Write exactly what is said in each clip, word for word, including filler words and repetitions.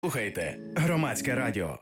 Слухайте Громадське радіо.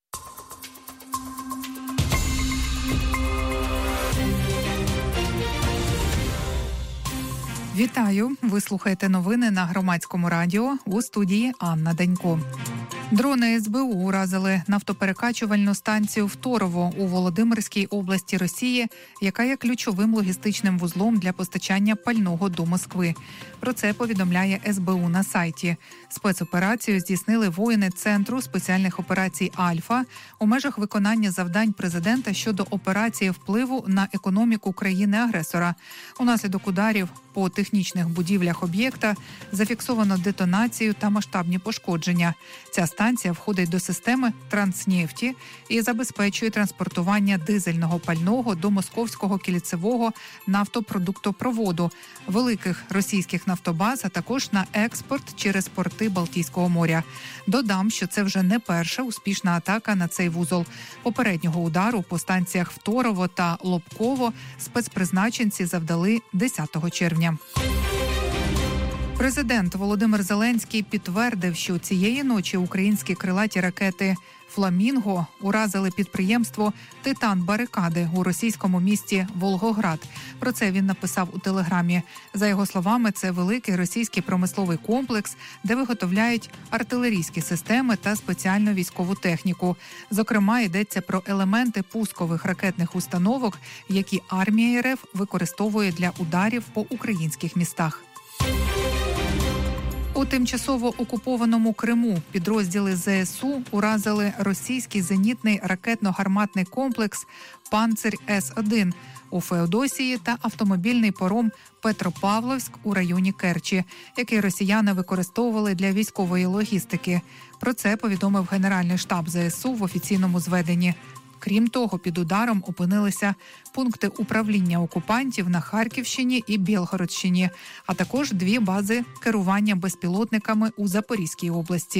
Вітаю! Ви слухаєте новини на Громадському радіо, у студії Анна Данько. Дрони ес бе у уразили нафтоперекачувальну станцію в Торово у Володимирській області Росії, яка є ключовим логістичним вузлом для постачання пального до Москви. Про це повідомляє ес бе у на сайті. Спецоперацію здійснили воїни Центру спеціальних операцій «Альфа» у межах виконання завдань президента щодо операції впливу на економіку країни-агресора. Унаслідок ударів по технічних будівлях об'єкта зафіксовано детонацію та масштабні пошкодження. Ця станція входить до системи «Транснефті» і забезпечує транспортування дизельного пального до московського кільцевого нафтопродуктопроводу, великих російських нафтобаз, а також на експорт через порти Балтійського моря. Додам, що це вже не перша успішна атака на цей вузол. Попереднього удару по станціях в Торово та Лобково спецпризначенці завдали десятого червня. Президент Володимир Зеленський підтвердив, що цієї ночі українські крилаті ракети «Фламінго» уразили підприємство «Титан-Барикади» у російському місті Волгоград. Про це він написав у телеграмі. За його словами, це великий російський промисловий комплекс, де виготовляють артилерійські системи та спеціальну військову техніку. Зокрема, йдеться про елементи пускових ракетних установок, які армія РФ використовує для ударів по українських містах. У тимчасово окупованому Криму підрозділи зе ес у уразили російський зенітний ракетно-гарматний комплекс «Панцирь-С один» у Феодосії та автомобільний паром «Петропавловськ» у районі Керчі, який росіяни використовували для військової логістики. Про це повідомив Генеральний штаб зе ес у в офіційному зведенні. Крім того, під ударом опинилися пункти управління окупантів на Харківщині і Білгородщині, а також дві бази керування безпілотниками у Запорізькій області.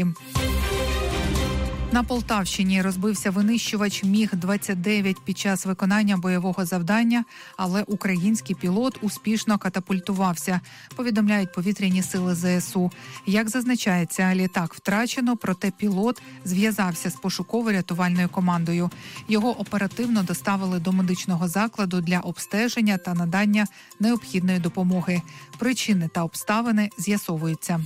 На Полтавщині розбився винищувач міг двадцять дев'ять під час виконання бойового завдання, але український пілот успішно катапультувався, повідомляють повітряні сили зе ес у. Як зазначається, літак втрачено, проте пілот зв'язався з пошуково-рятувальною командою. Його оперативно доставили до медичного закладу для обстеження та надання необхідної допомоги. Причини та обставини з'ясовуються.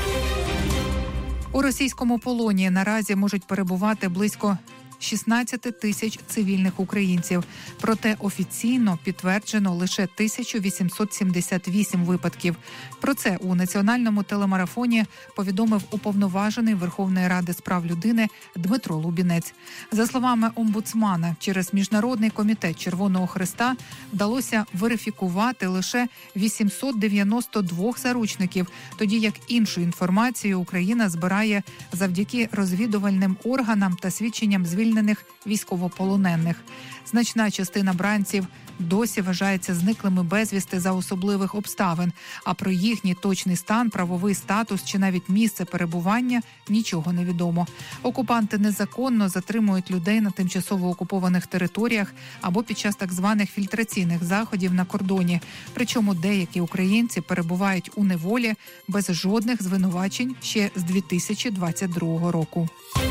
У російському полоні наразі можуть перебувати близько шістнадцять тисяч цивільних українців. Проте офіційно підтверджено лише тисяча вісімсот сімдесят вісім випадків. Про це у національному телемарафоні повідомив уповноважений Верховної Ради з прав людини Дмитро Лубінець. За словами омбудсмана, через Міжнародний комітет Червоного Хреста вдалося верифікувати лише вісімсот дев'яносто два заручників, тоді як іншу інформацію Україна збирає завдяки розвідувальним органам та свідченням звільнених військовополонених. Значна частина бранців досі вважається зниклими безвісти за особливих обставин, а про їхній точний стан, правовий статус чи навіть місце перебування нічого не відомо. Окупанти незаконно затримують людей на тимчасово окупованих територіях або під час так званих фільтраційних заходів на кордоні. Причому деякі українці перебувають у неволі без жодних звинувачень ще з дві тисячі двадцять другого року.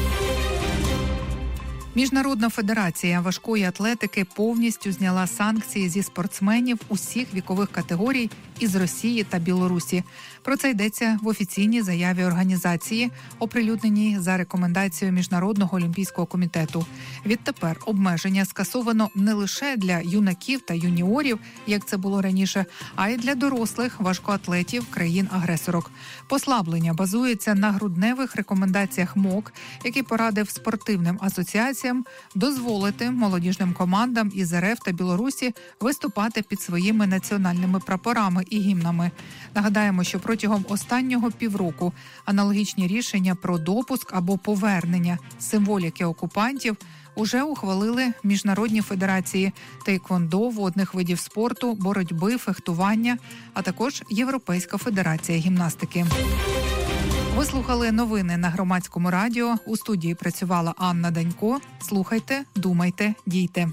Міжнародна федерація важкої атлетики повністю зняла санкції зі спортсменів усіх вікових категорій із Росії та Білорусі. Про це йдеться в офіційній заяві організації, оприлюдненій за рекомендацією Міжнародного олімпійського комітету. Відтепер обмеження скасовано не лише для юнаків та юніорів, як це було раніше, а й для дорослих важкоатлетів країн-агресорок. Послаблення базується на грудневих рекомендаціях МОК, який порадив спортивним асоціаціям дозволити молодіжним командам із РФ та Білорусі виступати під своїми національними прапорами і гімнами. Нагадаємо, що протягом останнього півроку аналогічні рішення про допуск або повернення символіки окупантів уже ухвалили міжнародні федерації тейквондо, водних видів спорту, боротьби, фехтування, а також Європейська федерація гімнастики. Ви слухали новини на Громадському радіо. У студії працювала Анна Данько. Слухайте, думайте, дійте.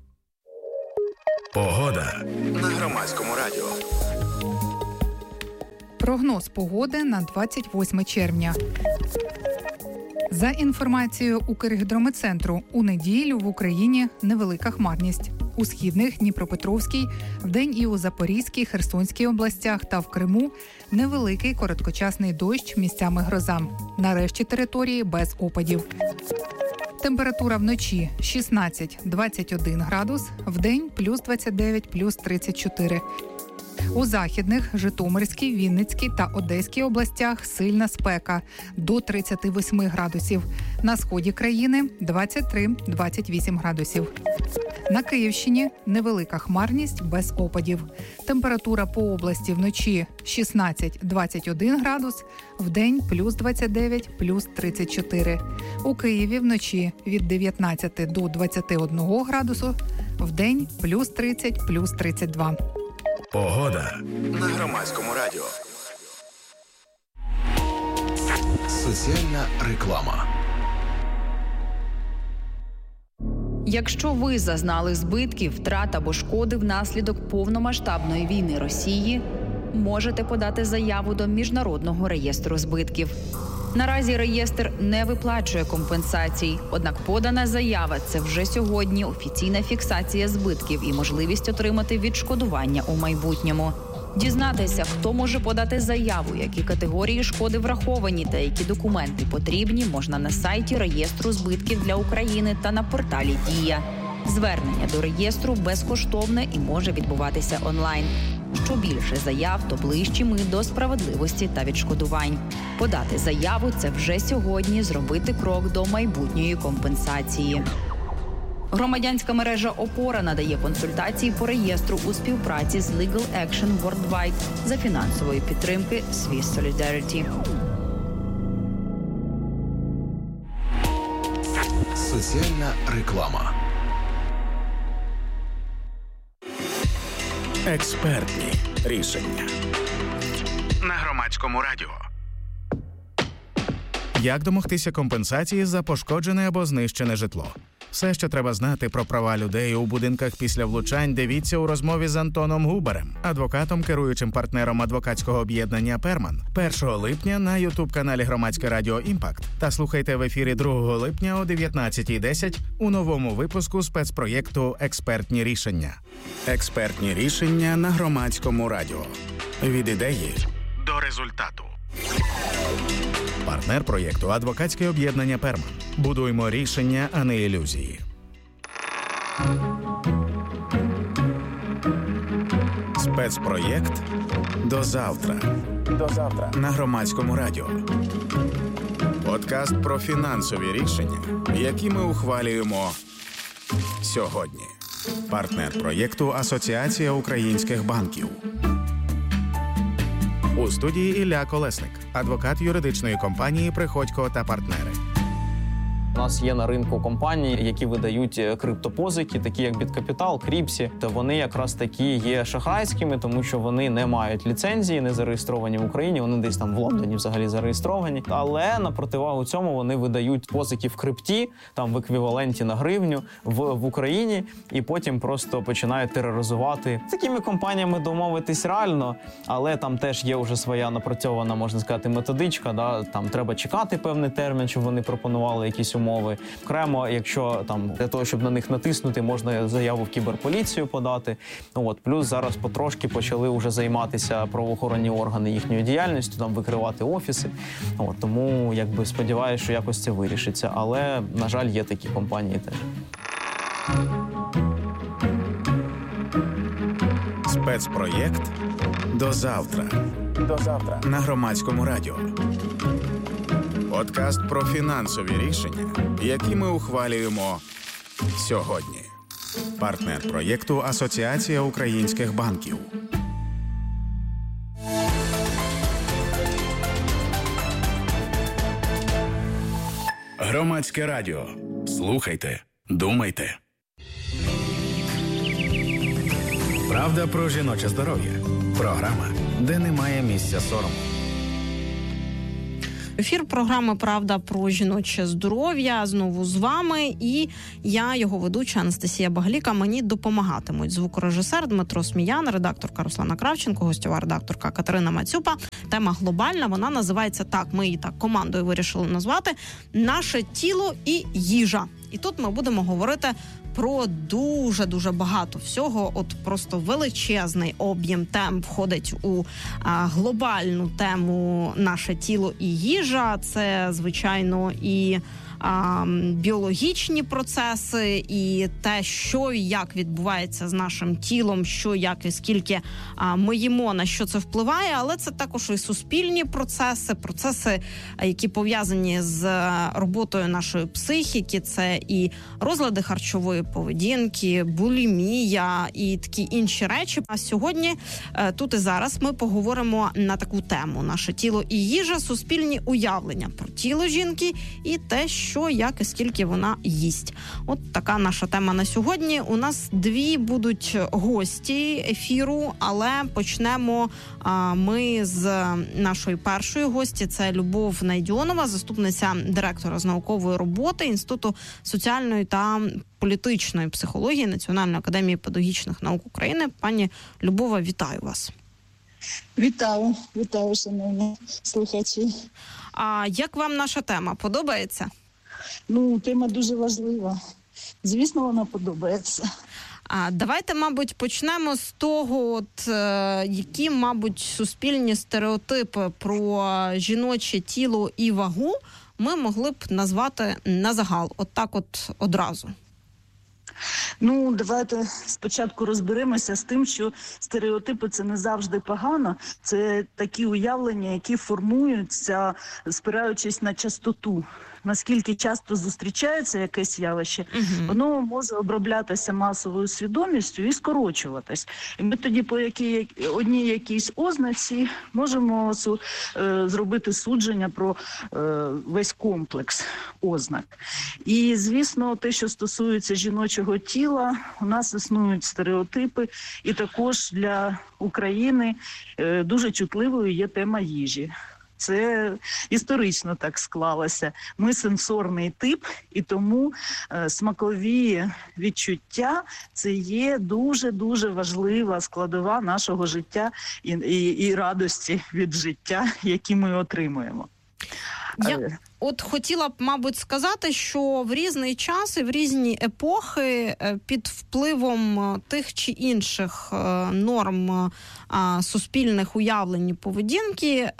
Погода на Громадському радіо. Прогноз погоди на двадцять восьме червня. За інформацією Укргідрометцентру, у неділю в Україні невелика хмарність. У східних, Дніпропетровській, вдень і у Запорізькій, Херсонській областях та в Криму невеликий короткочасний дощ, місцями гроза. На решті території без опадів. Температура вночі шістнадцять - двадцять один градус, вдень плюс двадцять дев'ять - плюс тридцять чотири. У західних, Житомирській, Вінницькій та Одеській областях сильна спека – до тридцять вісім градусів. На сході країни – двадцять три - двадцять вісім градусів. На Київщині невелика хмарність без опадів. Температура по області вночі шістнадцять - двадцять один градус, вдень плюс двадцять дев'ять - плюс тридцять чотири. У Києві вночі від дев'ятнадцяти до двадцяти одного градусу, вдень плюс тридцять - плюс тридцять два. Погода на Громадському радіо. Соціальна реклама. Якщо ви зазнали збитків, втрат або шкоди внаслідок повномасштабної війни Росії, можете подати заяву до Міжнародного реєстру збитків. Наразі реєстр не виплачує компенсацій, однак подана заява – це вже сьогодні офіційна фіксація збитків і можливість отримати відшкодування у майбутньому. Дізнатися, хто може подати заяву, які категорії шкоди враховані та які документи потрібні, можна на сайті реєстру збитків для України та на порталі «Дія». Звернення до реєстру безкоштовне і може відбуватися онлайн. Що більше заяв, то ближчі ми до справедливості та відшкодувань. Подати заяву – це вже сьогодні зробити крок до майбутньої компенсації. Громадянська мережа «Опора» надає консультації по реєстру у співпраці з Legal Action Worldwide за фінансової підтримки Swiss Solidarity. Соціальна реклама. Експертні рішення на Громадському радіо. Як домогтися компенсації за пошкоджене або знищене житло? Все, що треба знати про права людей у будинках після влучань, дивіться у розмові з Антоном Губарем, адвокатом, керуючим партнером адвокатського об'єднання «Перман», першого липня на ютуб-каналі Громадське радіо «Імпакт». Та слухайте в ефірі другого липня о дев'ятнадцятій десять у новому випуску спецпроєкту «Експертні рішення». Експертні рішення на Громадському радіо. Від ідеї до результату. Партнер проєкту – адвокатське об'єднання «Перман». Будуємо рішення, а не ілюзії. Спецпроєкт «До завтра». До завтра. На Громадському радіо. Подкаст про фінансові рішення, які ми ухвалюємо сьогодні. Партнер проєкту – Асоціація українських банків. У студії Ілля Колесник, адвокат юридичної компанії «Приходько та партнери». У нас є на ринку компанії, які видають криптопозики, такі як Біткапітал, Кріпсі. То вони якраз такі є шахрайськими, тому що вони не мають ліцензії, не зареєстровані в Україні, вони десь там в Лондоні взагалі зареєстровані. Але на противагу цьому вони видають позики в крипті, там в еквіваленті на гривню в, в Україні, і потім просто починають тероризувати. З такими компаніями домовитись реально, але там теж є вже своя напрацьована, можна сказати, методичка. Да? Там треба чекати певний термін, щоб вони пропонували якісь умови. Мови. Окремо, якщо там для того, щоб на них натиснути, можна заяву в кіберполіцію подати. От плюс зараз потрошки почали вже займатися правоохоронні органи їхньою діяльністю, там викривати офіси. От тому, якби сподіваюся, що якось це вирішиться. Але на жаль, є такі компанії теж. Спецпроєкт «До завтра». До завтра. На Громадському радіо. Подкаст про фінансові рішення, які ми ухвалюємо сьогодні. Партнер проєкту – Асоціація українських банків. Громадське радіо. Слухайте, думайте. Правда про жіноче здоров'я. Програма, де немає місця сорому. ефір програми «Правда про жіноче здоров'я». Знову з вами. І я, його ведуча Анастасія Багаліка. Мені допомагатимуть звукорежисер Дмитро Сміян, редакторка Руслана Кравченко, гостьова редакторка Катерина Мацюпа. Тема глобальна, вона називається так, ми її так командою вирішили назвати «Наше тіло і їжа». І тут ми будемо говорити про дуже-дуже багато всього. От просто величезний об'єм тем входить у а, глобальну тему «Наше тіло і їжа». Це, звичайно, і а, біологічні процеси, і те, що і як відбувається з нашим тілом, що, як і скільки а, ми їмо, на що це впливає. Але це також і суспільні процеси, процеси, які пов'язані з роботою нашої психіки. Це і розлади харчової поведінки, булімія і такі інші речі. А сьогодні, тут і зараз, ми поговоримо на таку тему: наше тіло і їжа, суспільні уявлення про тіло жінки і те, що, як і скільки вона їсть. От така наша тема на сьогодні. У нас дві будуть гості ефіру, але почнемо а, ми з нашої першої гості. Це Любов Найдьонова, заступниця директора з наукової роботи Інституту соціальної та політичної психології Національної академії педагогічних наук України. Пані Любова, вітаю вас. Вітаю, вітаю, шановні слухачі. А як вам наша тема? Подобається? Ну, тема дуже важлива. Звісно, вона подобається. А давайте, мабуть, почнемо з того, от, е, які, мабуть, суспільні стереотипи про жіноче тіло і вагу ми могли б назвати на загал, от так от одразу. Ну, давайте спочатку розберемося з тим, що стереотипи – це не завжди погано. Це такі уявлення, які формуються, спираючись на частоту. Наскільки часто зустрічається якесь явище, uh-huh. воно може оброблятися масовою свідомістю і скорочуватись. І ми тоді по якій, одній якійсь ознаці можемо су, е, зробити судження про е, весь комплекс ознак. І, звісно, те, що стосується жіночого тіла, у нас існують стереотипи, і також для України е, дуже чутливою є тема їжі. Це історично так склалося. Ми сенсорний тип, і тому е, смакові відчуття – це є дуже-дуже важлива складова нашого життя і, і, і радості від життя, які ми отримуємо. Я от хотіла б, мабуть, сказати, що в різний час і в різні епохи під впливом тих чи інших норм суспільних уявлень і поведінки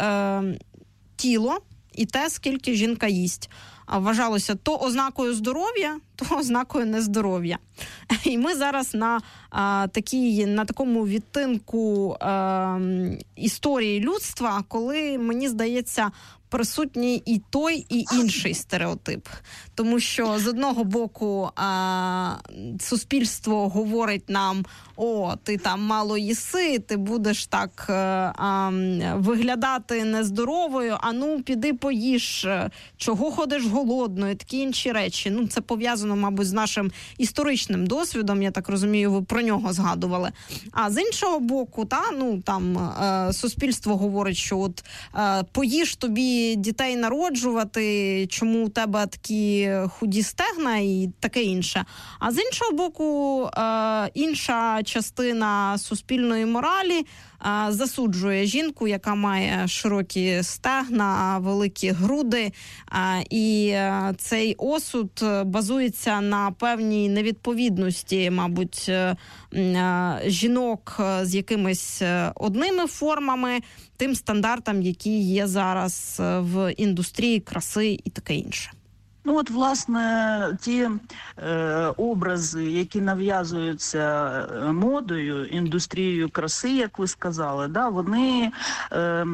тіло і те, скільки жінка їсть, вважалося то ознакою здоров'я, то ознакою нездоров'я. І ми зараз на, а, такій, на такому відтинку а, історії людства, коли, мені здається, присутній і той, і інший стереотип. Тому що, з одного боку, а, суспільство говорить нам: о, ти там мало їси, ти будеш так а, виглядати нездоровою, а ну, піди поїж, чого ходиш голодною, такі інші речі. Ну, це пов'язано, мабуть, з нашим історичним досвідом, я так розумію, ви про нього згадували. А з іншого боку, та, ну, там, е, суспільство говорить, що от е, поїж тобі дітей народжувати, чому у тебе такі худі стегна і таке інше. А з іншого боку, е, інша частина суспільної моралі е, засуджує жінку, яка має широкі стегна, великі груди, е, і е, цей осуд базується на певній невідповідності, мабуть, е, е, жінок з якимись одними формами, тим стандартам, які є зараз в індустрії краси і таке інше. Ну от, власне, ті е, образи, які нав'язуються модою, індустрією краси, як ви сказали, да, вони е,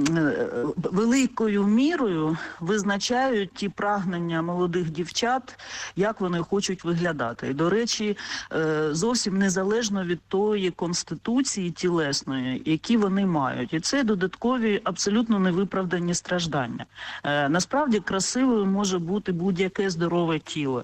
великою мірою визначають ті прагнення молодих дівчат, як вони хочуть виглядати. І, до речі, е, зовсім незалежно від тої конституції тілесної, які вони мають. І це додаткові абсолютно невиправдані страждання. Е, насправді красивою може бути будь-яке здорове тіло.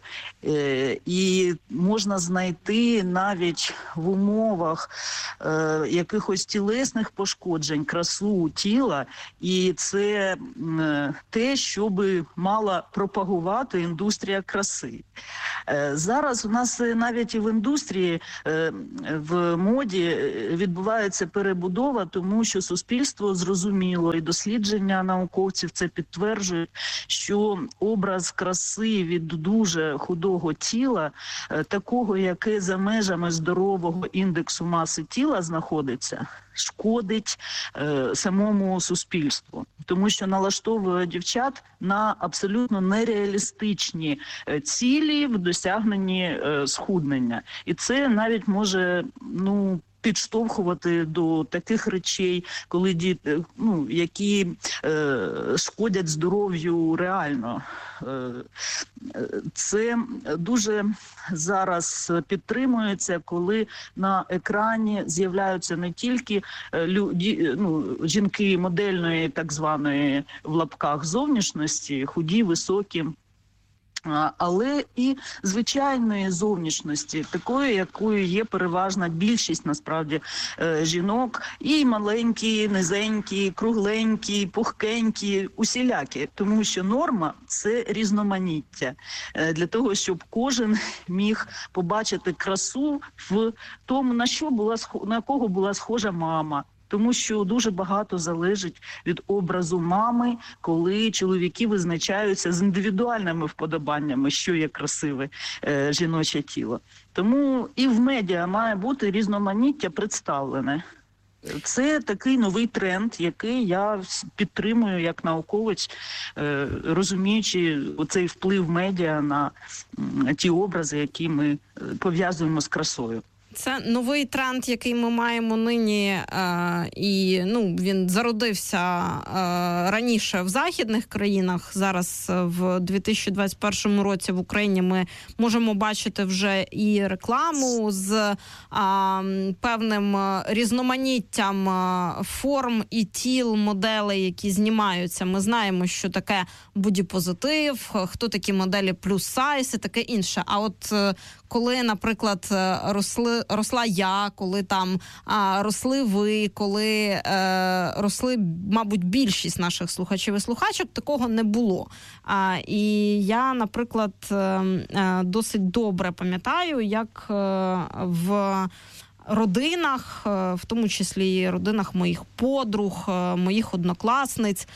І можна знайти навіть в умовах якихось тілесних пошкоджень красу тіла, і це те, що би мала пропагувати індустрія краси. Зараз у нас навіть і в індустрії, в моді відбувається перебудова, тому що суспільство зрозуміло, і дослідження науковців це підтверджують, що образ краси від дуже худого тіла, такого, яке за межами здорового індексу маси тіла знаходиться, шкодить е, самому суспільству, тому що налаштовує дівчат на абсолютно нереалістичні цілі в досягненні е, схуднення. І це навіть може, ну, підштовхувати до таких речей, коли діти, ну, які е, шкодять здоров'ю реально. Е, це дуже зараз підтримується, коли на екрані з'являються не тільки люди, ну, жінки модельної, так званої, в лапках, зовнішності, худі, високі, але і звичайної зовнішності, такої, якою є переважна більшість, насправді, жінок, і маленькі, низенькі, кругленькі, пухкенькі, усілякі, тому що норма – це різноманіття, для того, щоб кожен міг побачити красу в тому, на що була, на кого була схожа мама. Тому що дуже багато залежить від образу мами, коли чоловіки визначаються з індивідуальними вподобаннями, що є красиве е, жіноче тіло. Тому і в медіа має бути різноманіття представлене. Це такий новий тренд, який я підтримую як науковець, е, розуміючи оцей вплив медіа на м, ті образи, які ми пов'язуємо з красою. Це новий тренд, який ми маємо нині, е, і ну, він зародився е, раніше в західних країнах. Зараз в дві тисячі двадцять першому році в Україні ми можемо бачити вже і рекламу з е, певним різноманіттям форм і тіл моделей, які знімаються. Ми знаємо, що таке боді-позитив, хто такі моделі плюс-сайз і таке інше. А от е, коли, наприклад, росли росла я, коли там а, росли ви, коли е, росли, мабуть, більшість наших слухачів і слухачок, такого не було. А, і я, наприклад, е, е, досить добре пам'ятаю, як е, в родинах, в тому числі родинах моїх подруг, моїх однокласниць,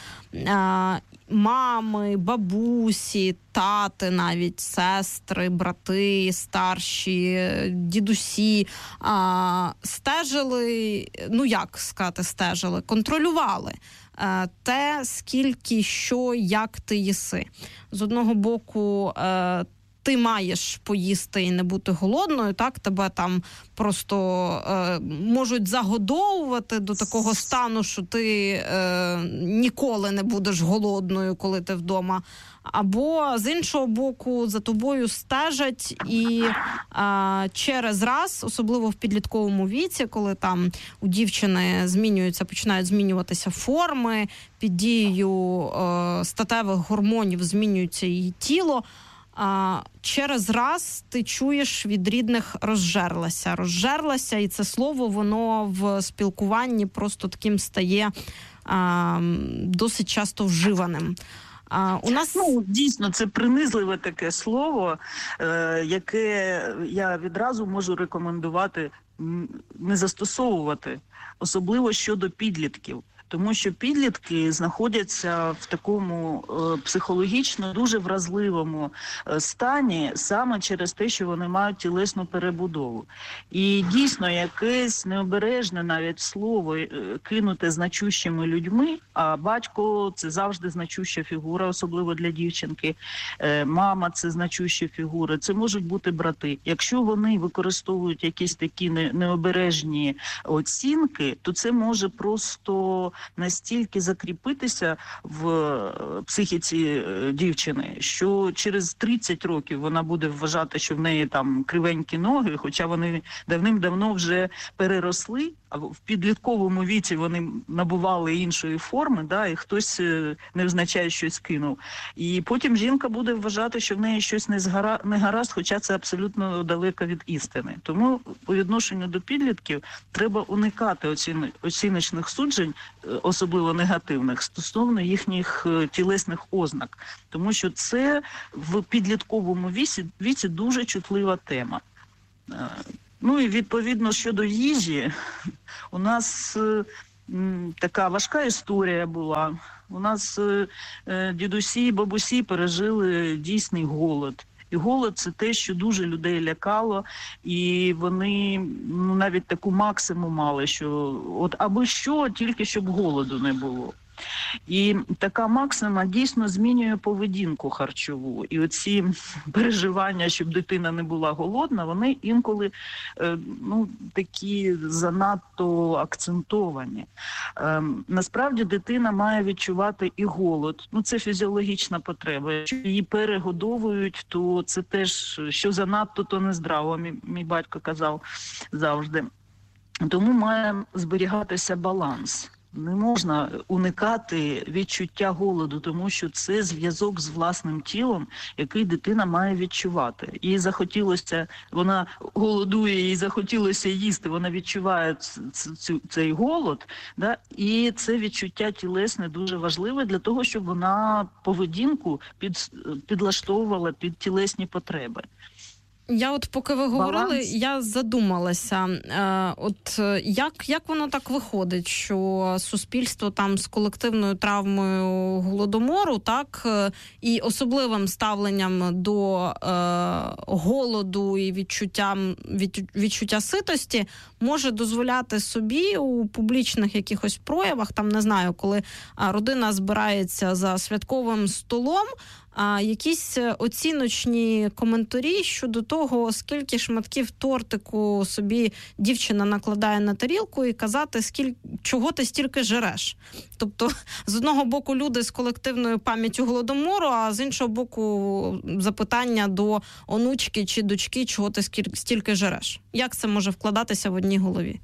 мами, бабусі, тати навіть, сестри, брати, старші, дідусі стежили, ну як сказати стежили, контролювали те, скільки, що, як ти їси. З одного боку, ти маєш поїсти і не бути голодною, так? Тебе там просто е, можуть загодовувати до такого стану, що ти е, ніколи не будеш голодною, коли ти вдома. Або, з іншого боку, за тобою стежать і е, через раз, особливо в підлітковому віці, коли там у дівчини змінюються, починають змінюватися форми, під дією е, статевих гормонів змінюється її тіло, А, через раз ти чуєш від рідних «розжерлася». «Розжерлася» і це слово, воно в спілкуванні просто таким стає а, досить часто вживаним. А, у нас... Ну, дійсно, це принизливе таке слово, е, яке я відразу можу рекомендувати не застосовувати, особливо щодо підлітків. Тому що підлітки знаходяться в такому е, психологічно дуже вразливому е, стані саме через те, що вони мають тілесну перебудову. І дійсно якесь необережне навіть слово е, кинуте значущими людьми, а батько – це завжди значуща фігура, особливо для дівчинки, е, мама – це значуща фігура, це можуть бути брати. Якщо вони використовують якісь такі не, необережні оцінки, то це може просто настільки закріпитися в психіці дівчини, що через тридцять років вона буде вважати, що в неї там кривенькі ноги, хоча вони давним-давно вже переросли а в підлітковому віці вони набували іншої форми, да, і хтось невзначай щось кинув. І потім жінка буде вважати, що в неї щось не, згара, не гаразд, хоча це абсолютно далеко від істини. Тому по відношенню до підлітків треба уникати оціни, оціночних суджень, особливо негативних, стосовно їхніх тілесних ознак. Тому що це в підлітковому віці, віці дуже чутлива тема. Ну і відповідно щодо їжі, у нас м, така важка історія була. У нас е, дідусі і бабусі пережили дійсний голод. І голод – це те, що дуже людей лякало, і вони ну, навіть таку максимум мали, що от аби що, тільки щоб голоду не було. І така максима дійсно змінює поведінку харчову. І оці переживання, щоб дитина не була голодна, вони інколи ну, такі занадто акцентовані. Насправді дитина має відчувати і голод. Ну, це фізіологічна потреба. Якщо її перегодовують, то це теж, що занадто, то не здраво, мій, мій батько казав завжди. Тому має зберігатися баланс. Не можна уникати відчуття голоду, тому що це зв'язок з власним тілом, який дитина має відчувати. Їй захотілося, вона голодує, їй захотілося їсти, вона відчуває цей голод, да? І це відчуття тілесне дуже важливе для того, щоб вона поведінку під, підлаштовувала під тілесні потреби. Я от поки ви говорили, Баланс. я задумалася, е, от як, як воно так виходить, що суспільство там з колективною травмою голодомору, так, е, і особливим ставленням до е, голоду і відчуттям, від, відчуття ситості може дозволяти собі у публічних якихось проявах, там, не знаю, коли родина збирається за святковим столом, а якісь оціночні коментарі щодо того, скільки шматків тортику собі дівчина накладає на тарілку, і казати, скільки, чого ти стільки жереш. Тобто, з одного боку, люди з колективною пам'яттю голодомору, а з іншого боку, запитання до онучки чи дочки, чого ти стільки жереш. Як це може вкладатися в одній голові?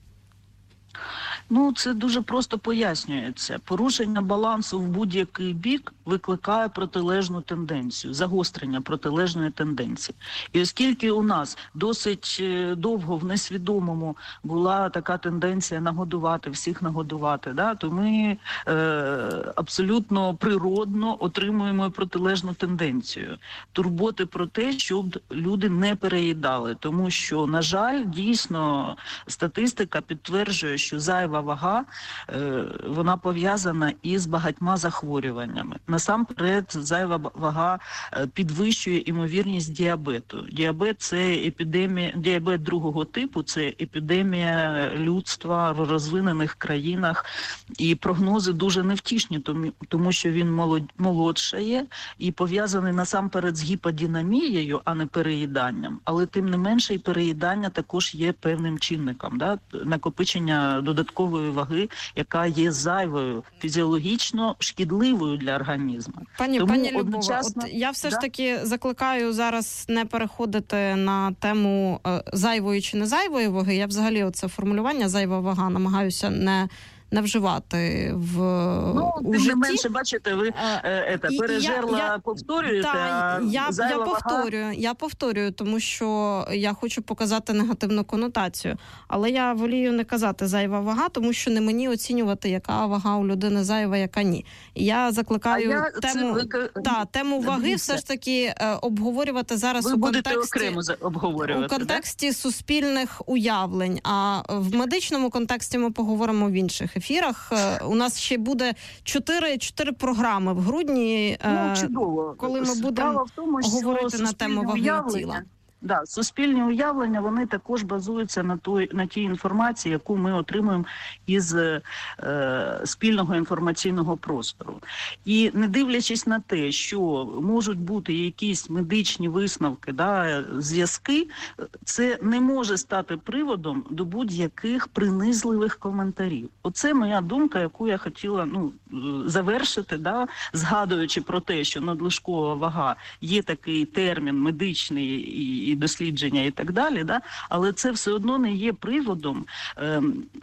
Ну, це дуже просто пояснюється. Порушення балансу в будь-який бік викликає протилежну тенденцію, загострення протилежної тенденції. І оскільки у нас досить довго в несвідомому була така тенденція нагодувати, всіх нагодувати, да, то ми е, абсолютно природно отримуємо протилежну тенденцію. Турботи про те, щоб люди не переїдали. Тому що, на жаль, дійсно статистика підтверджує, що зайва вага, вона пов'язана із багатьма захворюваннями. Насамперед, зайва вага підвищує імовірність діабету. Діабет – це епідемія, діабет другого типу – це епідемія людства в розвинених країнах. І прогнози дуже невтішні, тому що він молодшає і пов'язаний насамперед з гіподинамією, а не переїданням. Але тим не менше і переїдання також є певним чинником, да? Накопичення додаткової ваги, яка є зайвою, фізіологічно шкідливою для організму. Пані, Тому пані Любова, одночасно... от я все да? ж таки закликаю зараз не переходити на тему е, зайвої чи не зайвої ваги. Я взагалі оце формулювання «зайва вага» намагаюся не не вживати в ну, у тим житті. не менше, бачите, ви е, е, пережерла, я, повторюєте, та, а я, зайва я повторюю, вага... я повторюю, тому що я хочу показати негативну конотацію. Але я волію не казати зайва вага, тому що не мені оцінювати, яка вага у людини зайва, яка ні. І я закликаю я тему, ви... та, тему ваги Дивіться. все ж таки е, обговорювати зараз ви у будете контексті, окремо обговорювати, у контексті да? суспільних уявлень, а в медичному контексті ми поговоримо в інших ефірах. У нас ще буде чотири, чотири програми в грудні, ну, чудово. Коли ми будемо в тому, говорити на тему ваги тіла. Да, суспільні уявлення, вони також базуються на той, на тій інформації, яку ми отримуємо із е, спільного інформаційного простору. І не дивлячись на те, що можуть бути якісь медичні висновки, да, зв'язки, це не може стати приводом до будь-яких принизливих коментарів. Оце моя думка, яку я хотіла ну, завершити, да, згадуючи про те, що надлишкова вага є такий термін медичний, і і дослідження і так далі, да? Але це все одно не є приводом е,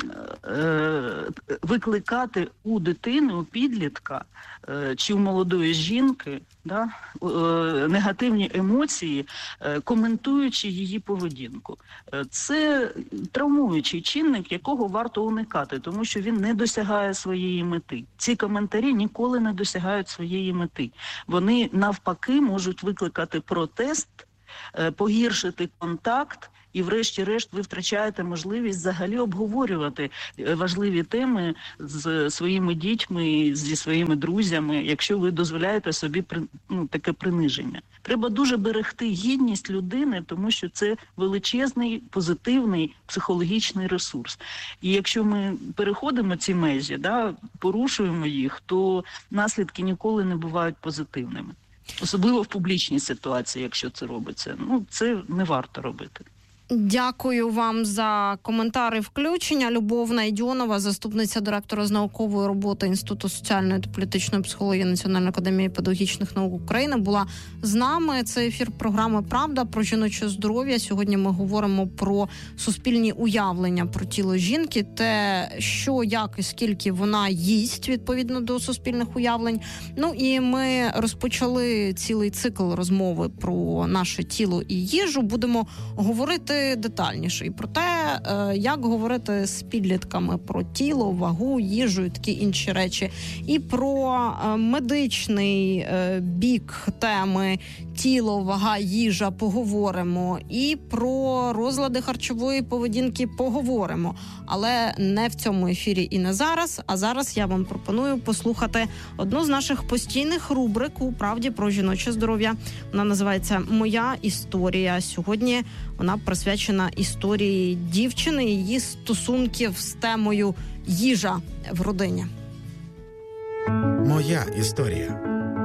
е, викликати у дитини, у підлітка е, чи у молодої жінки, да, е, негативні емоції, е, коментуючи її поведінку. Е, це травмуючий чинник, якого варто уникати, тому що він не досягає своєї мети. Ці коментарі ніколи не досягають своєї мети. Вони навпаки можуть викликати протест, е, погіршити контакт, і врешті-решт ви втрачаєте можливість взагалі обговорювати важливі теми з своїми дітьми, зі своїми друзями, якщо ви дозволяєте собі ну, таке приниження. Треба дуже берегти гідність людини, тому що це величезний, позитивний психологічний ресурс. І якщо ми переходимо ці межі, да, порушуємо їх, то наслідки ніколи не бувають позитивними. Особливо в публічній ситуації, якщо це робиться. Ну, це не варто робити. Дякую вам за коментари і включення. Любов Найдьонова, заступниця директора з наукової роботи Інституту соціальної та політичної психології Національної академії педагогічних наук України, була з нами. Це ефір програми «Правда» про жіноче здоров'я. Сьогодні ми говоримо про суспільні уявлення про тіло жінки, те, що, як і скільки вона їсть відповідно до суспільних уявлень. Ну і ми розпочали цілий цикл розмови про наше тіло і їжу. Будемо говорити детальніше і про те, як говорити з підлітками про тіло, вагу, їжу і такі інші речі. І про медичний бік теми тіло, вага, їжа поговоримо. І про розлади харчової поведінки поговоримо. Але не в цьому ефірі і не зараз. А зараз я вам пропоную послухати одну з наших постійних рубрик у «Правді» про жіноче здоров'я. Вона називається «Моя історія». Сьогодні вона присвячена історії дівчини і її стосунків з темою їжа в родині. Моя історія.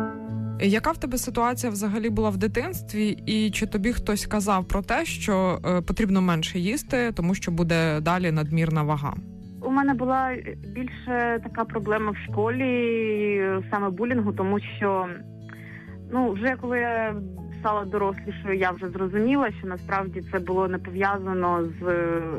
Яка в тебе ситуація взагалі була в дитинстві, і чи тобі хтось казав про те, що е, потрібно менше їсти, тому що буде далі надмірна вага? У мене була більше така проблема в школі, саме булінгу, тому що ну вже коли я стала дорослішою, я вже зрозуміла, що насправді це було не пов'язано з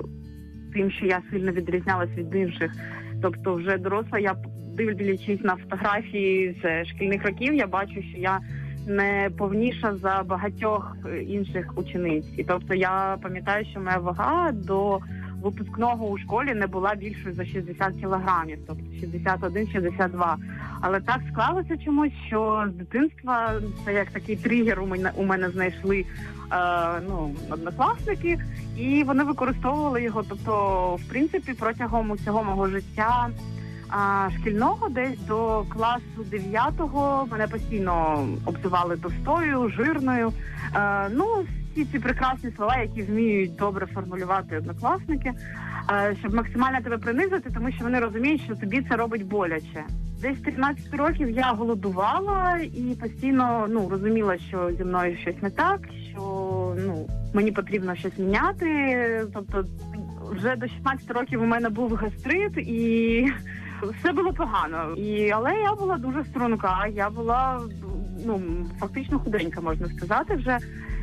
тим, що я сильно відрізнялась від інших. Тобто вже доросла, я дивлячись на фотографії з шкільних років, я бачу, що я не повніша за багатьох інших учениць. І тобто я пам'ятаю, що моя вага до випускного у школі не була більшою за шістдесят кілограмів, тобто шістдесят один - шістдесят два. Але так склалося чомусь, що з дитинства це як такий тригер у мене, у мене знайшли е, ну, однокласники, і вони використовували його. Тобто, в принципі, протягом усього мого життя а, шкільного, десь до класу дев'ятого, мене постійно обзивали товстою, жирною. Е, ну, всі ці прекрасні слова, які вміють добре формулювати однокласники, е, щоб максимально тебе принизити, тому що вони розуміють, що тобі це робить боляче. Десь з тринадцяти років я голодувала і постійно ну, розуміла, що зі мною щось не так, що ну, мені потрібно щось міняти. Тобто вже до шістнадцяти років у мене був гастрит і все було погано. І, але я була дуже струнка, я була ну, фактично худенька, можна сказати вже.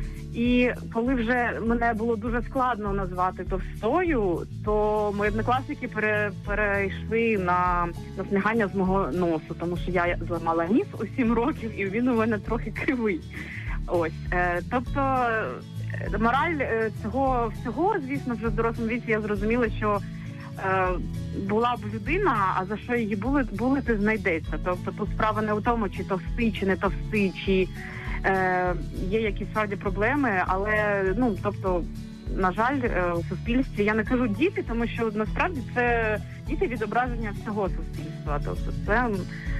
І коли вже мене було дуже складно назвати товстою, то мої однокласники пере, перейшли на насміхання з мого носу, тому що я зламала ніс у сім років, і він у мене трохи кривий. Ось. Е, тобто мораль цього всього, звісно, вже в дорослому віці я зрозуміла, що е, була б людина, а за що її були, були ти знайдеться. Тобто тут справа не у тому, чи товстий, чи не товстий, чи Е, є якісь справді проблеми, але, ну, тобто, на жаль, у суспільстві, я не кажу діти, тому що насправді це діти відображення всього суспільства. Тобто це,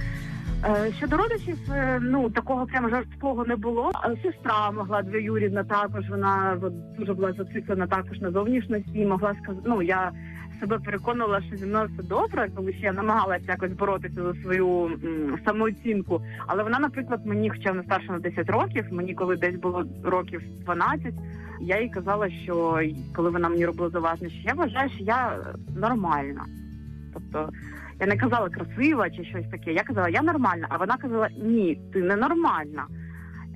е, щодо родичів, е, ну, такого прямо жорсткого не було. Сестра могла двоюрідна також, вона дуже була зациклена також на зовнішності, могла сказати, ну, я себе переконувала, що зі мною все добре, коли ще я намагалася якось боротися за свою м, самооцінку. Але вона, наприклад, мені, хоча вона старша на десять років, мені коли десь було років дванадцять, я їй казала, що коли вона мені робила зауваження, що я вважаю, що я нормальна. Тобто я не казала красива чи щось таке, я казала, я нормальна, а вона казала, ні, ти не нормальна.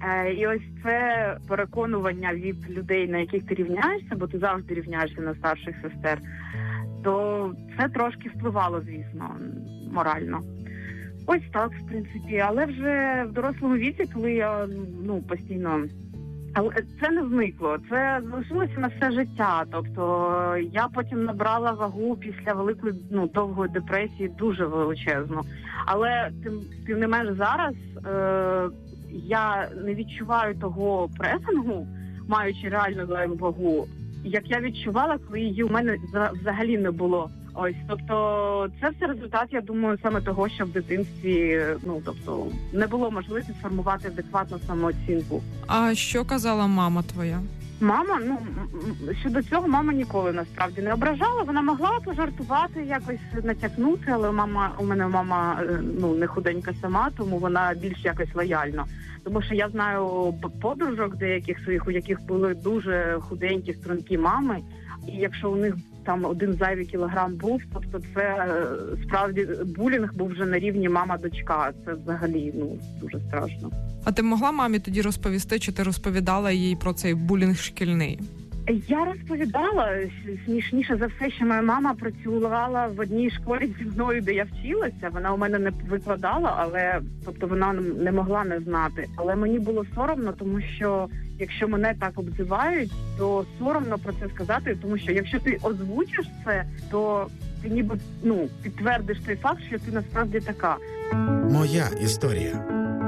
І ось це переконування від людей, на яких ти рівняєшся, бо ти завжди рівняєшся на старших сестер, то це трошки впливало, звісно, морально. Ось так, в принципі. Але вже в дорослому віці, коли я, ну, постійно... Але це не зникло, це залишилося на все життя. Тобто я потім набрала вагу після великої, ну, довгої депресії, дуже величезно. Але тим, тим не менш зараз е, я не відчуваю того пресингу, маючи реально зайву вагу, як я відчувала, коли її у мене взагалі не було. Ось, тобто, це все результат, я думаю, саме того, що в дитинстві, ну, тобто, не було можливості сформувати адекватну самооцінку. А що казала мама твоя? Мама, ну, щодо цього мама ніколи насправді не ображала. Вона могла пожартувати, якось натякнути, але мама, у мене мама, ну, не худенька сама, тому вона більш якось лояльна. Тому що я знаю подружок деяких своїх, у яких були дуже худенькі, стрункі мами, і якщо у них там один зайвий кілограм був, тобто це справді булінг був вже на рівні мама-дочка. Це взагалі, ну, дуже страшно. А ти могла мамі тоді розповісти, чи ти розповідала їй про цей булінг шкільний? Я розповідала, смішніше за все, що моя мама працювала в одній школі зі мною, де я вчилася. Вона у мене не викладала, але, тобто, вона не могла не знати. Але мені було соромно, тому що якщо мене так обзивають, то соромно про це сказати, тому що якщо ти озвучиш це, то ти ніби, ну, підтвердиш той факт, що ти насправді така. Моя історія.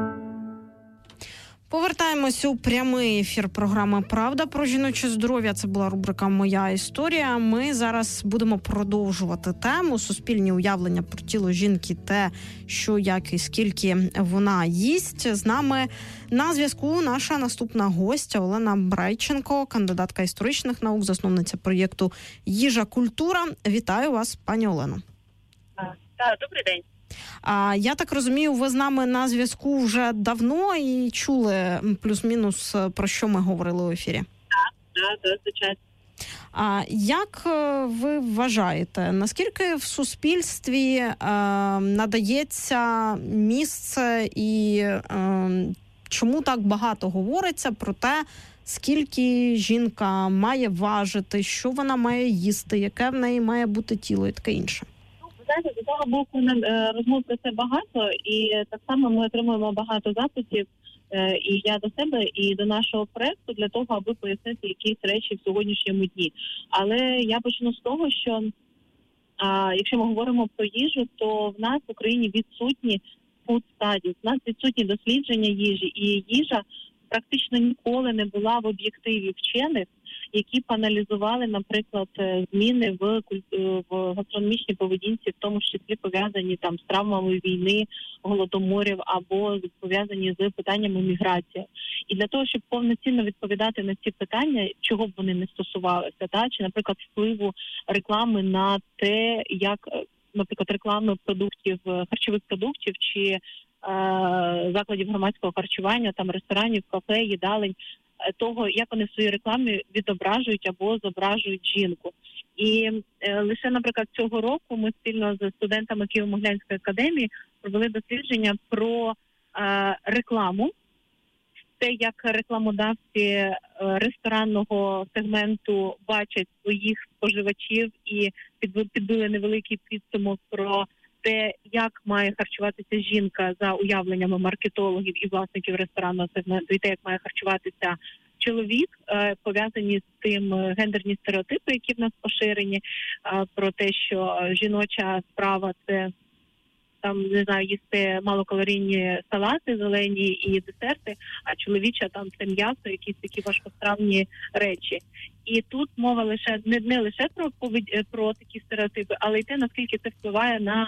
Повертаємося у прямий ефір програми «Правда про жіноче здоров'я». Це була рубрика «Моя історія». Ми зараз будемо продовжувати тему суспільні уявлення про тіло жінки, те, що, як і скільки вона їсть. З нами на зв'язку наша наступна гостя Олена Брайченко, кандидатка історичних наук, засновниця проєкту «Їжа. Культура». Вітаю вас, пані Олено. Так, добрий день. А я так розумію, ви з нами на зв'язку вже давно і чули плюс-мінус, про що ми говорили в ефірі? Так, так, звичайно. А як ви вважаєте, наскільки в суспільстві е, надається місце і е, чому так багато говориться про те, скільки жінка має важити, що вона має їсти, яке в неї має бути тіло і таке інше? Знаєте, з того боку розмов про це багато, і так само ми отримуємо багато запитів, і я до себе, і до нашого проєкту для того, аби пояснити якісь речі в сьогоднішньому дні. Але я почну з того, що а, якщо ми говоримо про їжу, то в нас в Україні відсутні food studies, в нас відсутні дослідження їжі, і їжа практично ніколи не була в об'єктиві вчених, які б аналізували, наприклад, зміни в, в гастрономічній поведінці, в тому числі пов'язані там з травмами війни, голодоморів або пов'язані з питаннями міграції. І для того, щоб повноцінно відповідати на ці питання, чого б вони не стосувалися, та чи, наприклад, впливу реклами на те, як, наприклад, реклами продуктів, харчових продуктів чи е, закладів громадського харчування, там ресторанів, кафе, їдалень, того, як вони в своїй рекламі відображують або зображують жінку. І е, лише, наприклад, цього року ми спільно з студентами Києво-Могилянської академії провели дослідження про е, рекламу, те, як рекламодавці е, ресторанного сегменту бачать своїх споживачів і підбили невеликий підсумок про те, як має харчуватися жінка за уявленнями маркетологів і власників ресторанного сегменту, і те, як має харчуватися чоловік, пов'язані з тим гендерні стереотипи, які в нас поширені, про те, що жіноча справа – це, там, не знаю, їсти малокалорійні салати зелені і десерти, а чоловіча там це м'ясо, якісь такі важкостравні речі. І тут мова лише не, не лише про поведь, про такі стереотипи, але й те, наскільки це впливає на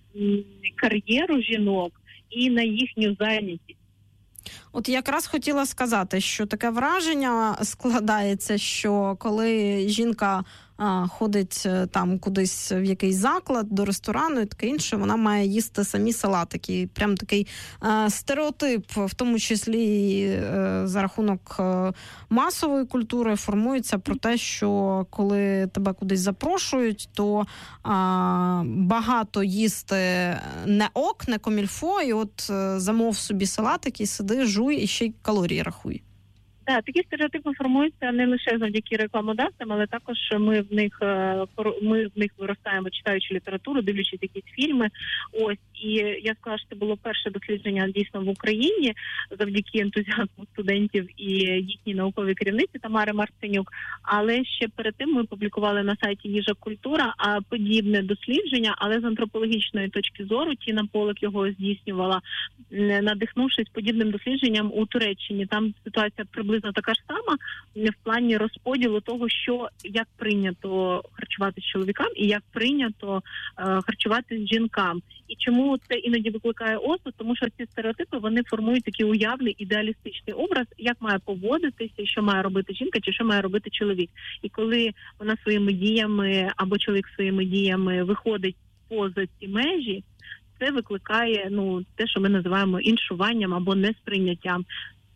кар'єру жінок і на їхню зайнятість. От якраз хотіла сказати, що таке враження складається, що коли жінка а, ходить там кудись в якийсь заклад, до ресторану і таке інше, вона має їсти самі салатики. Прям такий а, стереотип, в тому числі і а, за рахунок а, масової культури формується про те, що коли тебе кудись запрошують, то а, багато їсти не ок, не комільфо, і от а, замов собі салатики, сиди, жуй і ще й калорії рахуй. Так, такі стереотипи формуються не лише завдяки рекламодавцям, але також ми в них ми в них виростаємо, читаючи літературу, дивлячись якісь фільми. Ось, і я сказала, що це було перше дослідження дійсно в Україні завдяки ентузіазму студентів і їхній науковій керівниці Тамари Марценюк. Але ще перед тим ми публікували на сайті «Їжа Культура» а подібне дослідження, але з антропологічної точки зору. Тіна Полик його здійснювала, надихнувшись подібним дослідженням у Туреччині. Там ситуація приблизно така ж сама в плані розподілу того, що як прийнято харчуватися чоловікам і як прийнято е, харчуватися жінкам. І чому це іноді викликає осуд? Тому що ці стереотипи, вони формують такий уявний ідеалістичний образ, як має поводитися, що має робити жінка, чи що має робити чоловік. І коли вона своїми діями або чоловік своїми діями виходить поза ці межі, це викликає, ну, те, що ми називаємо іншуванням або несприйняттям.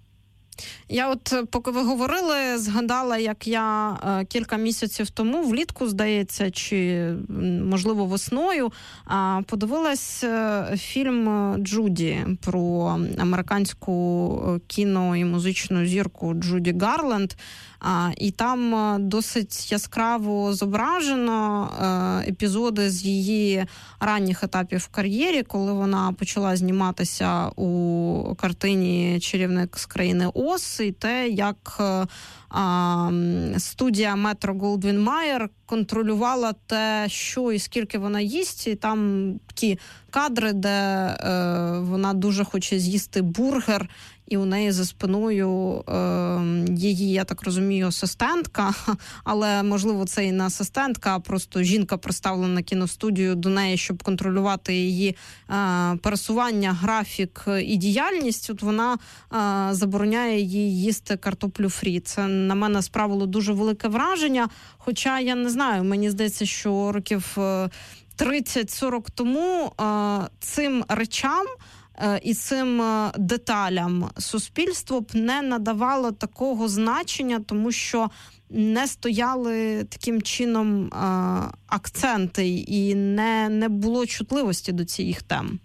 Я от, поки ви говорили, згадала, як я е, кілька місяців тому, влітку, здається, чи, можливо, весною, е, подивилась е, фільм «Джуді» про американську кіно- і музичну зірку Джуді Гарленд. А, і там досить яскраво зображено е, епізоди з її ранніх етапів в кар'єрі, коли вона почала зніматися у картині «Чарівник з країни Оз», і те, як е, е, студія Метро-Голдвін-Майер контролювала те, що і скільки вона їсть, і там такі кадри, де е, вона дуже хоче з'їсти бургер, і у неї за спиною е, її, я так розумію, асистентка, але, можливо, це і не асистентка, а просто жінка представлена на кіностудію до неї, щоб контролювати її е, пересування, графік і діяльність. От вона е, забороняє їй їсти картоплю фрі. Це на мене справило дуже велике враження, хоча, я не знаю, мені здається, що років тридцять-сорок тому е, цим речам і цим деталям суспільство б не надавало такого значення, тому що не стояли таким чином е, акценти і не, не було чутливості до цих тем.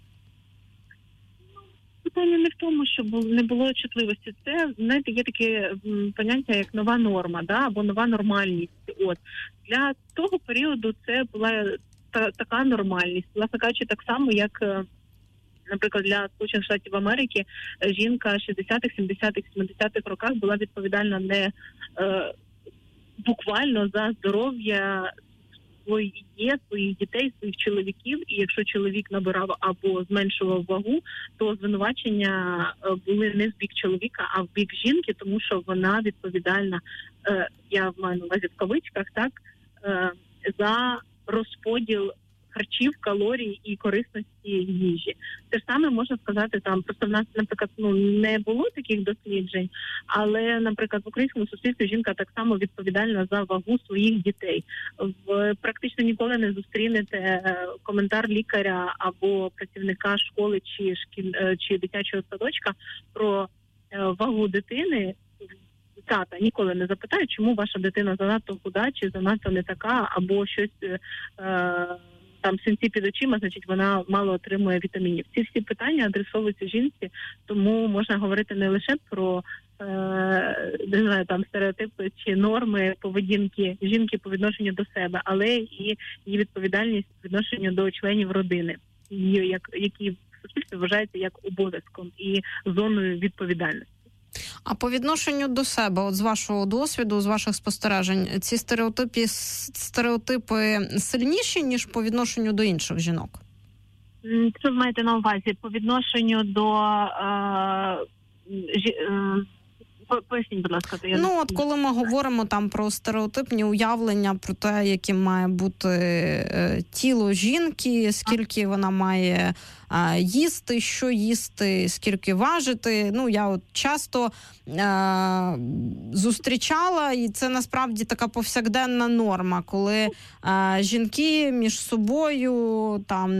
Питання не в тому, що не було чутливості. Це, знаєте, є таке поняття, як нова норма, да, або нова нормальність. От. Для того періоду це була та, така нормальність. Власне кажучи, так само, як, наприклад, для Сполучених Штатів Америки жінка шістдесятих, сімдесятих, сімдесятих роках була відповідальна не е, буквально за здоров'я своє, своїх дітей, своїх чоловіків. І якщо чоловік набирав або зменшував вагу, то звинувачення були не в бік чоловіка, а в бік жінки, тому що вона відповідальна, е, я маю на увазі в кавичках, так, е, за розподіл харчів, калорій і корисності їжі. Те ж саме можна сказати там, просто в нас, наприклад, ну, не було таких досліджень, але, наприклад, в українському суспільстві жінка так само відповідальна за вагу своїх дітей. В практично ніколи не зустрінете коментар лікаря або працівника школи чи шкіль, чи дитячого садочка про вагу дитини. Тата ніколи не запитають, чому ваша дитина занадто худа, чи занадто не така, або щось е, там синці під очима, значить вона мало отримує вітамінів. Ці всі питання адресовуються жінці, тому можна говорити не лише про е, не знаю, там стереотипи чи норми поведінки жінки по відношенню до себе, але і її відповідальність по відношенню до членів родини, як які в суспільстві вважаються як обов'язком і зоною відповідальності. А по відношенню до себе, от з вашого досвіду, з ваших спостережень, ці стереотипи, стереотипи сильніші, ніж по відношенню до інших жінок? Що ви маєте на увазі? По відношенню до... Е, жі, е, Поясніть, будь ласка. Я ну, от коли ми говоримо там про стереотипні уявлення, про те, яким має бути е, тіло жінки, скільки вона має е, їсти, що їсти, скільки важити. Ну, я от часто е, зустрічала, і це насправді така повсякденна норма, коли е, жінки між собою там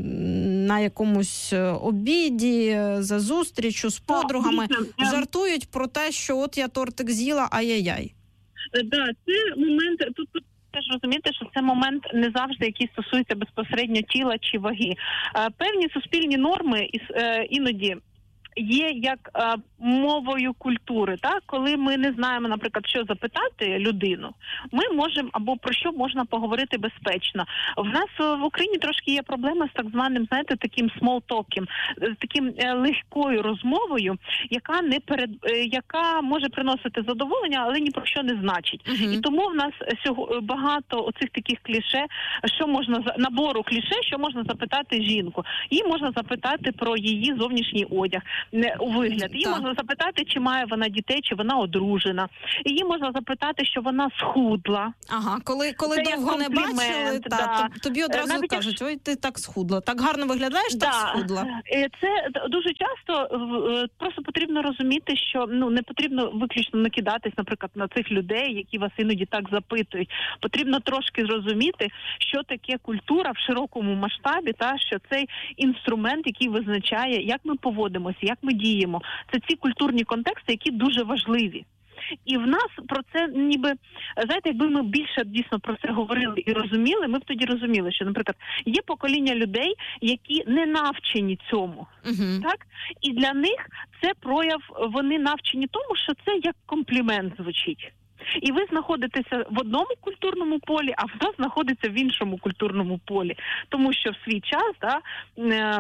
на якомусь обіді, за зустрічю з подругами жартують про те, що от я тортик з'їла, ай-яй-яй. Да, це момент, тут теж розумієте, що це момент не завжди, який стосується безпосередньо тіла чи ваги. Певні суспільні норми іноді є як е, мовою культури, так? Коли ми не знаємо, наприклад, що запитати людину, ми можемо, або про що можна поговорити безпечно. В нас в Україні трошки є проблема з так званим, знаєте, таким смолтоком, з таким е, легкою розмовою, яка не перед, е, яка може приносити задоволення, але ні про що не значить. Uh-huh. І тому в нас сього, багато оцих таких кліше, що можна, набору кліше, що можна запитати жінку. Її можна запитати про її зовнішній одяг, у вигляд. Її можна запитати, чи має вона дітей, чи вона одружена. Її можна запитати, що вона схудла. Ага, коли, коли довго не бачили, да. та, тобі одразу Навіть кажуть, ой, ти так схудла. Так гарно виглядаєш, да. так схудла. Це дуже часто просто потрібно розуміти, що ну не потрібно виключно накидатись, наприклад, на цих людей, які вас іноді так запитують. Потрібно трошки зрозуміти, що таке культура в широкому масштабі, та що цей інструмент, який визначає, як ми поводимося, як ми діємо. Це ці культурні контексти, які дуже важливі. І в нас про це ніби, знаєте, якби ми більше дійсно про це говорили і розуміли, ми б тоді розуміли, що, наприклад, є покоління людей, які не навчені цьому, uh-huh. так? І для них це прояв, вони навчені тому, що це як комплімент звучить. І ви знаходитеся в одному культурному полі, а вона знаходиться в іншому культурному полі. Тому що в свій час, да, е,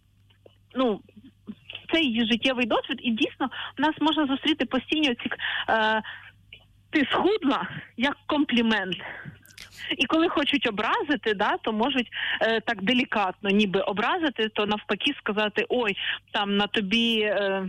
ну, це її життєвий досвід, і дійсно в нас можна зустріти постійно ці е, «ти схудла» як комплімент. І коли хочуть образити, да, то можуть е, так делікатно ніби образити, то навпаки сказати, ой, там на тобі е,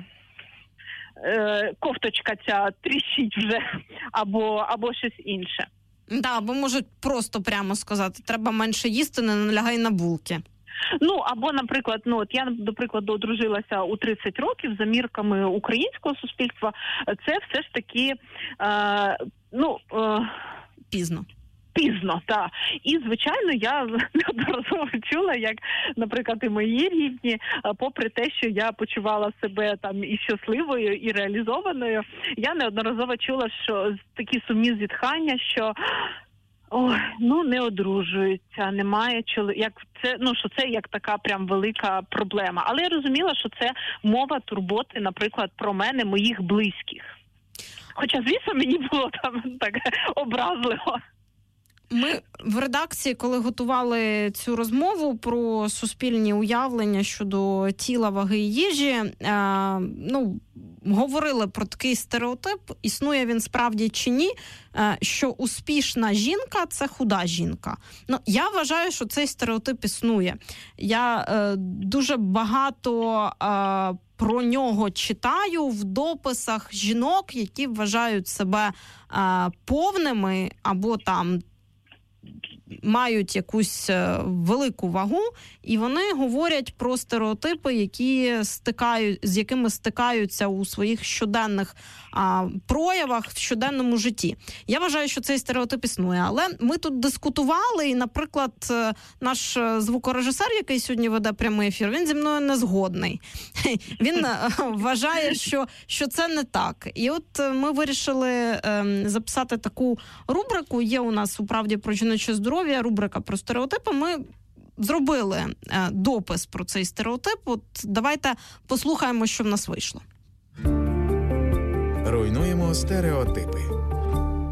е, кофточка ця тріщить вже, або, або щось інше. Да, або можуть просто прямо сказати, треба менше їсти, не налягай на булки. Ну, або, наприклад, ну, от я, до прикладу, одружилася у тридцять років за мірками українського суспільства. Це все ж таки, е, ну... Е, пізно. Пізно, так. І, звичайно, я неодноразово чула, як, наприклад, і мої рідні, попри те, що я почувала себе там і щасливою, і реалізованою, я неодноразово чула, що такі сумні зітхання, що... Ой, ну не одружуються, немає чоловіка. Як це, ну що це як така прям велика проблема. Але я розуміла, що це мова турботи, наприклад, про мене, моїх близьких. Хоча, звісно, мені було там так образливо. Ми в редакції, коли готували цю розмову про суспільні уявлення щодо тіла, ваги і їжі, е, ну, говорили про такий стереотип, існує він справді чи ні, е, що успішна жінка – це худа жінка. Ну, я вважаю, що цей стереотип існує. Я е, дуже багато е, про нього читаю в дописах жінок, які вважають себе е, повними або там мають якусь велику вагу, і вони говорять про стереотипи, які стикають, з якими стикаються у своїх щоденних а, проявах в щоденному житті. Я вважаю, що цей стереотип існує, але ми тут дискутували, і, наприклад, наш звукорежисер, який сьогодні веде прямий ефір, він зі мною не згодний. Він вважає, що, що це не так. І от ми вирішили е, записати таку рубрику, є у нас у «Правді про жіноче здоров'я», рубрика про стереотипи. Ми зробили е, допис про цей стереотип. От давайте послухаємо, що в нас вийшло. Руйнуємо стереотипи.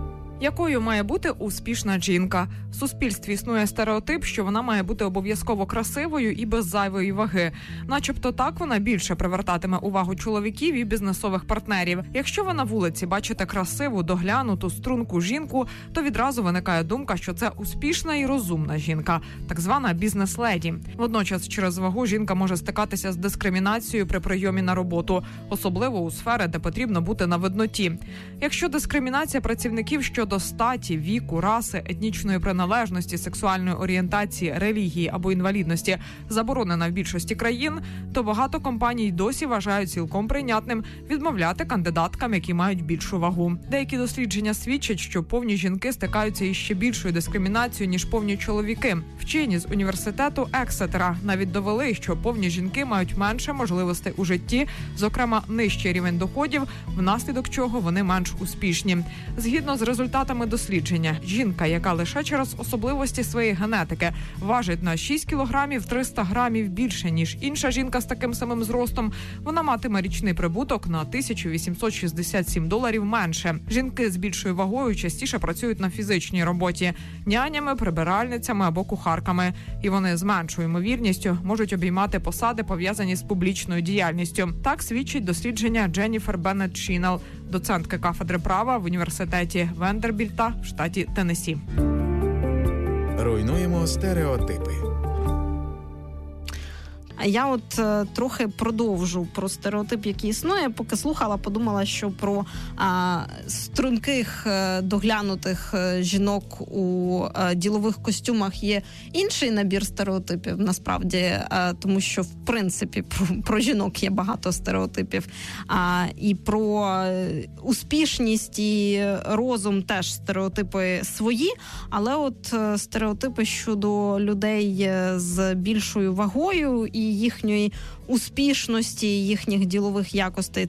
Якою має бути успішна жінка? В суспільстві існує стереотип, що вона має бути обов'язково красивою і без зайвої ваги. Начебто так вона більше привертатиме увагу чоловіків і бізнесових партнерів. Якщо ви на вулиці бачите красиву, доглянуту, струнку жінку, то відразу виникає думка, що це успішна і розумна жінка, так звана бізнес-леді. Водночас через вагу жінка може стикатися з дискримінацією при прийомі на роботу, особливо у сфери, де потрібно бути на видноті. Якщо дискримінація працівників щодо статі, віку, раси, етнічної приналежності, сексуальної орієнтації, релігії або інвалідності заборонена в більшості країн, то багато компаній досі вважають цілком прийнятним відмовляти кандидаткам, які мають більшу вагу. Деякі дослідження свідчать, що повні жінки стикаються із ще більшою дискримінацією, ніж повні чоловіки. Вчені з університету Ексетера навіть довели, що повні жінки мають менше можливостей у житті, зокрема нижчий рівень доходів, внаслідок чого вони менш успішні. Згідно з результатами дослідження, жінка, яка лише через особливості своєї генетики важить на шість кілограмів триста грамів більше, ніж інша жінка з таким самим зростом, вона матиме річний прибуток на тисячу вісімсот шістдесят сім доларів менше. Жінки з більшою вагою частіше працюють на фізичній роботі – нянями, прибиральницями або кухарками. І вони з меншою ймовірністю можуть обіймати посади, пов'язані з публічною діяльністю. Так свідчить дослідження Дженніфер Беннет Шінел, доцентки кафедри права в університеті Вендербільта в штаті Теннессі. Руйнуємо стереотипи. Я от е, трохи продовжу про стереотип, який існує. Поки слухала, подумала, що про а, струнких, е, доглянутих е, жінок у е, ділових костюмах є інший набір стереотипів, насправді, е, тому що, в принципі, про, про жінок є багато стереотипів. А, і про е, успішність і розум теж стереотипи свої, але от е, стереотипи щодо людей з більшою вагою і їхньої успішності, їхніх ділових якостей